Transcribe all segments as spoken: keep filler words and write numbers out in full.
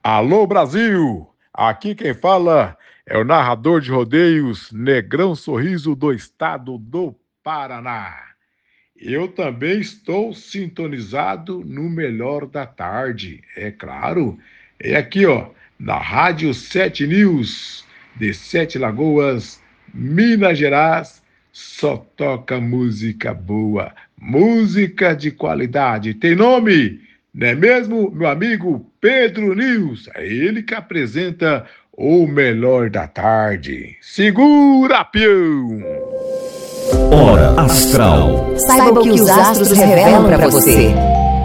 Alô Brasil, aqui quem fala é o narrador de rodeios Negrão Sorriso do estado do Paraná. Eu também estou sintonizado no Melhor da Tarde, é claro, é aqui ó, na Rádio Sete News, de Sete Lagoas, Minas Gerais, só toca música boa, música de qualidade, tem nome? Não é mesmo, meu amigo Pedro News? É ele que apresenta o Melhor da Tarde. Segura, peão! Hora Astral. Saiba o que os astros revelam para você.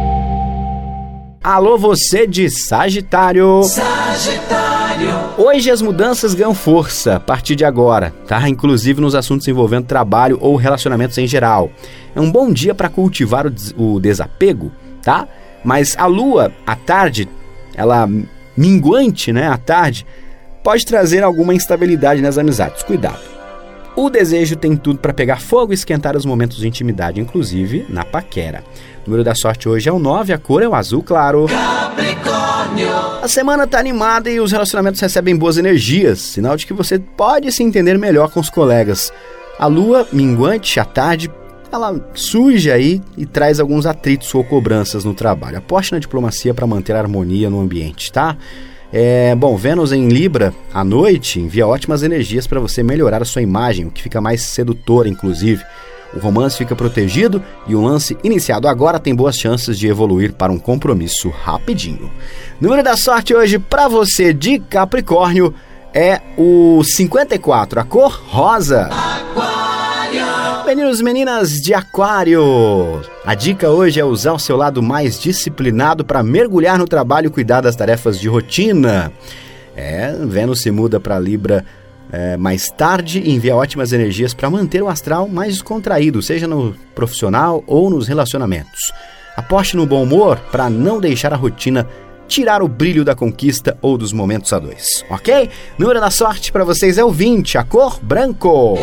Alô, você de Sagitário. Sagitário. Hoje as mudanças ganham força a partir de agora, tá? Inclusive nos assuntos envolvendo trabalho ou relacionamentos em geral. É um bom dia para cultivar o, des- o desapego, tá? Mas a lua, à tarde, ela minguante, né, à tarde, pode trazer alguma instabilidade nas amizades. Cuidado. O desejo tem tudo para pegar fogo e esquentar os momentos de intimidade, inclusive na paquera. O número da sorte hoje é o nove, a cor é o azul claro. Capricórnio. A semana tá animada e os relacionamentos recebem boas energias, sinal de que você pode se entender melhor com os colegas. A lua minguante à tarde, ela surge aí e traz alguns atritos ou cobranças no trabalho. Aposte na diplomacia para manter a harmonia no ambiente, tá? É, bom, Vênus em Libra à noite envia ótimas energias para você melhorar a sua imagem, o que fica mais sedutor, inclusive. O romance fica protegido e o lance iniciado agora tem boas chances de evoluir para um compromisso rapidinho. Número da sorte hoje para você de Capricórnio é o cinquenta e quatro, a cor rosa. Meninos e meninas de Aquário, a dica hoje é usar o seu lado mais disciplinado para mergulhar no trabalho e cuidar das tarefas de rotina. É, Vênus se muda para Libra é, mais tarde e envia ótimas energias para manter o astral mais descontraído, seja no profissional ou nos relacionamentos. Aposte no bom humor para não deixar a rotina tirar o brilho da conquista ou dos momentos a dois, ok? Número da sorte para vocês é o vinte, a cor branco.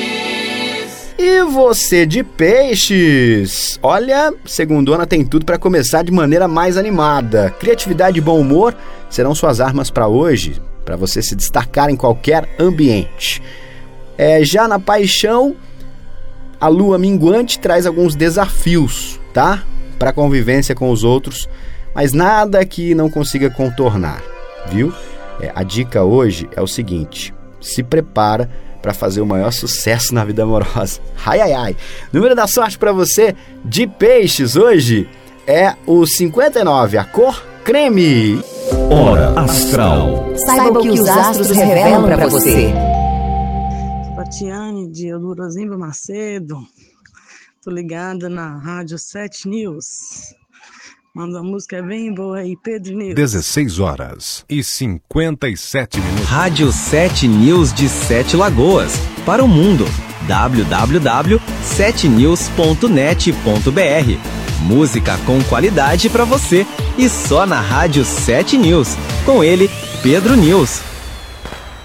E você de Peixes? Olha, segundona tem tudo para começar de maneira mais animada. Criatividade e bom humor serão suas armas para hoje, para você se destacar em qualquer ambiente. É, já na paixão, a lua minguante traz alguns desafios, tá? Para convivência com os outros, mas nada que não consiga contornar, viu? É, a dica hoje é o seguinte: se prepara para fazer o maior sucesso na vida amorosa. Ai, ai, ai. Número da sorte para você de Peixes hoje é o cinquenta e nove, a cor creme. Hora Astral. Saiba o que os astros revelam para você. Tatiane de Eldorozimba Macedo. Tô ligada na Rádio Sete News. Manda uma música bem boa aí, Pedro News. dezesseis horas e cinquenta e sete minutos. Rádio Sete News de Sete Lagoas. Para o mundo. w w w ponto sete news ponto net ponto b r. Música com qualidade para você. E só na Rádio Sete News. Com ele, Pedro News.